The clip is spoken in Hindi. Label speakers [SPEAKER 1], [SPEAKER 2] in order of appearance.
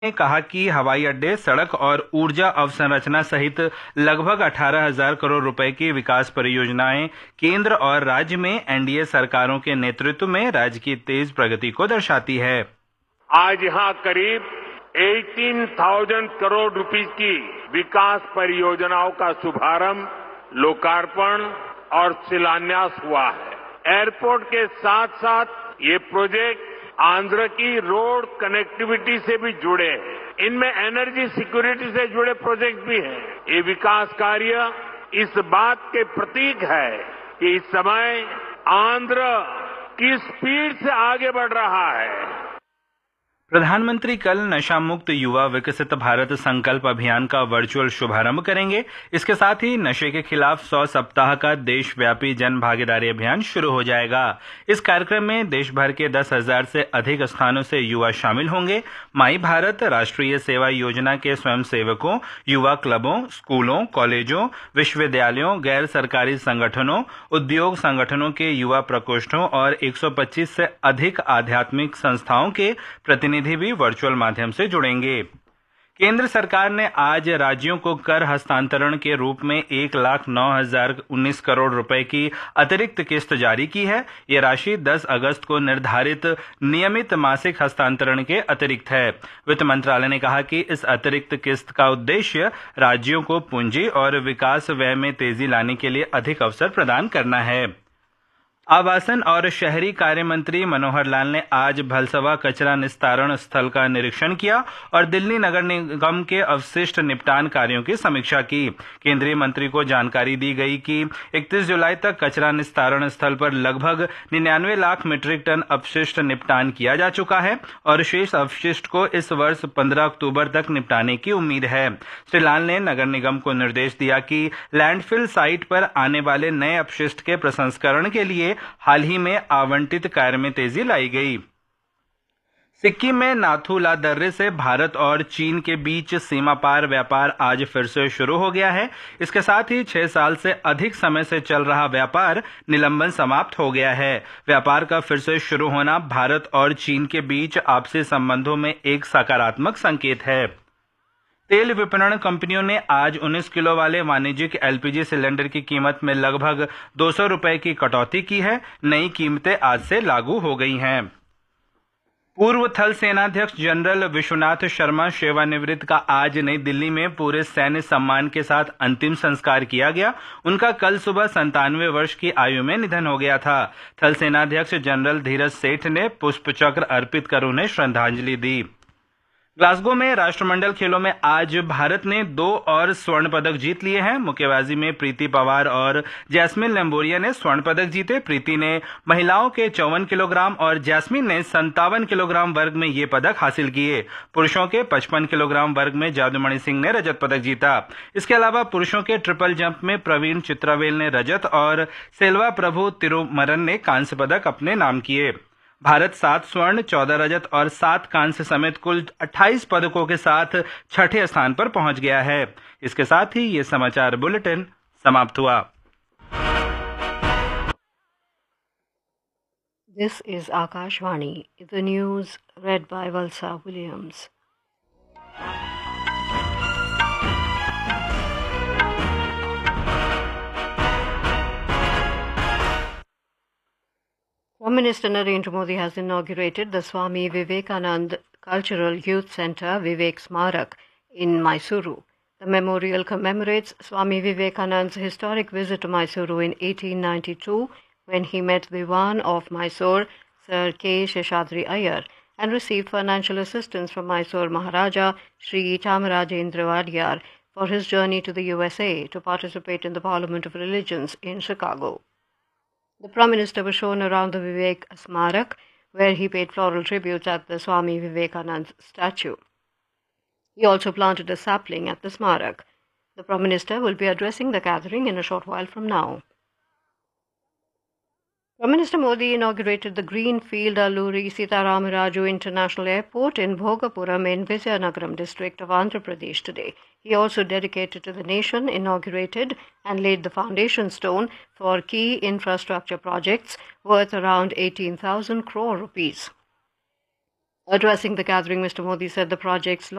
[SPEAKER 1] ने कहा कि हवाई अड्डे, सड़क और ऊर्जा अवसंरचना सहित लगभग 18,000 करोड़ रुपए की विकास परियोजनाएं केंद्र और राज्य में एनडीए सरकारों के नेतृत्व में राज्य की तेज प्रगति को दर्शाती है।
[SPEAKER 2] आज यहां करीब 18,000 करोड़ रुपए की विकास परियोजनाओं का शुभारंभ, लोकार्पण और शिलान्यास हुआ है। एयरपोर्ट के साथ साथ ये प्रोजेक्ट आंध्र की रोड कनेक्टिविटी से भी जुड़े हैं। इनमें एनर्जी सिक्योरिटी से जुड़े प्रोजेक्ट भी हैं। ये विकास कार्य इस बात के प्रतीक है कि इस समय आंध्र किस स्पीड से आगे बढ़ रहा है।
[SPEAKER 1] प्रधानमंत्री कल नशा मुक्त युवा विकसित भारत संकल्प अभियान का वर्चुअल शुभारंभ करेंगे। इसके साथ ही नशे के खिलाफ 100 सप्ताह का देशव्यापी जन भागीदारी अभियान शुरू हो जाएगा। इस कार्यक्रम में देश भर के 10,000 से अधिक स्थानों से युवा शामिल होंगे। माई भारत राष्ट्रीय सेवा योजना के स्वयंसेवकों, युवा क्लबों, स्कूलों, कॉलेजों, विश्वविद्यालयों, गैर सरकारी संगठनों, उद्योग संगठनों के युवा प्रकोष्ठों और 125 से अधिक आध्यात्मिक संस्थाओं के प्रतिनिधि भी वर्चुअल माध्यम से जुड़ेंगे। केंद्र सरकार ने आज राज्यों को कर हस्तांतरण के रूप में 1,09,019 करोड़ रुपए की अतिरिक्त किस्त जारी की है। ये राशि 10 अगस्त को निर्धारित नियमित मासिक हस्तांतरण के अतिरिक्त है। वित्त मंत्रालय ने कहा कि इस अतिरिक्त किस्त का उद्देश्य राज्यों को पूंजी और विकास व्यय में तेजी लाने के लिए अधिक अवसर प्रदान करना है। आवासन और शहरी कार्य मंत्री मनोहर लाल ने आज भलसवा कचरा निस्तारण स्थल का निरीक्षण किया और दिल्ली नगर निगम के अवशिष्ट निपटान कार्यों की समीक्षा की। केंद्रीय मंत्री को जानकारी दी गई कि 31 जुलाई तक कचरा निस्तारण स्थल पर लगभग 99 लाख मीट्रिक टन अपशिष्ट निपटान किया जा चुका है और शेष अपशिष्ट को इस वर्ष 15 अक्टूबर तक निपटाने की उम्मीद है। श्री लाल ने नगर निगम को निर्देश दिया कि लैंडफिल साइट पर आने वाले नए अपशिष्ट के प्रसंस्करण के लिए हाल ही में आवंटित कार्य में तेजी लाई गई। सिक्किम में नाथू-ला दर्रे से भारत और चीन के बीच सीमा पार व्यापार आज फिर से शुरू हो गया है। इसके साथ ही 6 साल से अधिक समय से चल रहा व्यापार निलंबन समाप्त हो गया है। व्यापार का फिर से शुरू होना भारत और चीन के बीच आपसी संबंधों में एक सकारात्मक संकेत है। तेल विपणन कंपनियों ने आज 19 किलो वाले वाणिज्यिक एलपीजी सिलेंडर की कीमत में लगभग 200 रुपए की कटौती की है। नई कीमतें आज से लागू हो गई हैं। पूर्व थल सेनाध्यक्ष जनरल विश्वनाथ शर्मा सेवानिवृत्त का आज नई दिल्ली में पूरे सैन्य सम्मान के साथ अंतिम संस्कार किया गया। उनका कल सुबह 97 वर्ष की आयु में निधन हो गया था। थल सेनाध्यक्ष जनरल धीरज सेठ ने पुष्पचक्र अर्पित कर उन्हें श्रद्धांजलि दी। ग्लासगो में राष्ट्रमंडल खेलों में आज भारत ने 2 और स्वर्ण पदक जीत लिए हैं। मुक्केबाजी में प्रीति पवार और जैस्मिन लंबोरिया ने स्वर्ण पदक जीते। प्रीति ने महिलाओं के 54 किलोग्राम और जैस्मिन ने 57 किलोग्राम वर्ग में ये पदक हासिल किए। पुरुषों के 55 किलोग्राम वर्ग में जादूमणि सिंह ने रजत पदक जीता। इसके अलावा पुरुषों के ट्रिपल जंप में प्रवीण चित्रावेल ने रजत और सेल्वा प्रभु तिरुमरन ने कांस्य पदक अपने नाम किए। भारत 7 स्वर्ण, 14 रजत और 7 कांस्य समेत कुल 28 पदकों के साथ छठे स्थान पर पहुंच गया है। इसके साथ ही ये समाचार बुलेटिन समाप्त हुआ।
[SPEAKER 3] This is Akashvani, the news read by Valsa Williams. Prime Minister Narendra Modi has inaugurated the Swami Vivekanand Cultural Youth Centre Vivek Smarak in Mysuru. The memorial commemorates Swami Vivekanand's historic visit to Mysuru in 1892 when he met the Diwan of Mysore, Sir K. Sheshadri Iyer, and received financial assistance from Mysore Maharaja Sri Chamarajendra Vadiyar for his journey to the USA to participate in the Parliament of Religions in Chicago. The Prime Minister was shown around the Vivek Smarak, where he paid floral tributes at the Swami Vivekanand statue. He also planted a sapling at the Smarak. The Prime Minister will be addressing the gathering in a short while from now. Prime Minister Modi inaugurated the Greenfield Alluri Sitaramraju International Airport in Bhogapuram in Vizianagaram district of Andhra Pradesh today. He also dedicated to the nation, inaugurated and laid the foundation stone for key infrastructure projects worth around 18,000 crore rupees. Addressing the gathering, Mr. Modi said the project's